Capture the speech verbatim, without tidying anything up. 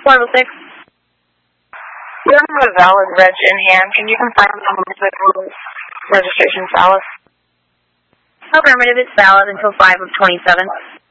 five oh six. You don't have a valid reg in hand. Can you confirm the motorcycle registration valid? Affirmative, it's valid until five of twenty-seven.